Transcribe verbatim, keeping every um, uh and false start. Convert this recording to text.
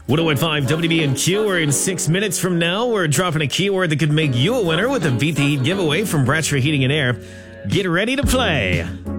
one oh one five W B N Q, where in six minutes from now, we're dropping a keyword that could make you a winner with the Beat the Heat giveaway from Bradshaw Heating and Air. Get ready to play.